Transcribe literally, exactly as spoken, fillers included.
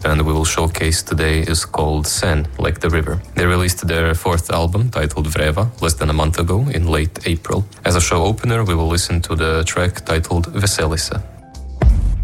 and we will showcase today is called Sen, like the river. They released their fourth album, titled Vreva, less than a month ago in late April. As a show opener, we will listen to the track titled Veselisa.